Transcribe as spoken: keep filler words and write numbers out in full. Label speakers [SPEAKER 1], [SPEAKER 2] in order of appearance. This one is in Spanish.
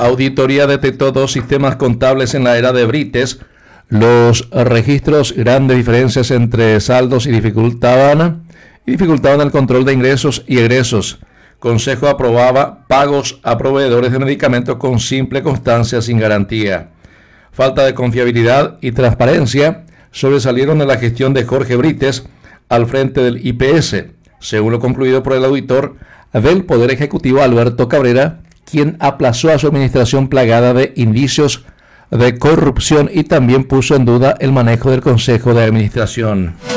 [SPEAKER 1] auditoría detectó dos sistemas contables en la era de Brites. Los registros, grandes diferencias entre saldos y dificultaban, y dificultaban el control de ingresos y egresos. Consejo aprobaba pagos a proveedores de medicamentos con simple constancia sin garantía. Falta de confiabilidad y transparencia sobresalieron de la gestión de Jorge Brites al frente del I P S, según lo concluido por el auditor del Poder Ejecutivo Alberto Cabrera, quien aplazó a su administración plagada de indicios de corrupción y también puso en duda el manejo del Consejo de Administración.